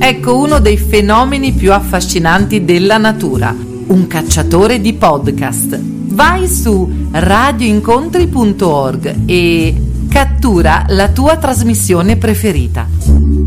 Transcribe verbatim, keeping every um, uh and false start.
Ecco uno dei fenomeni più affascinanti della natura, un cacciatore di podcast. Vai su radioincontri punto org e cattura la tua trasmissione preferita.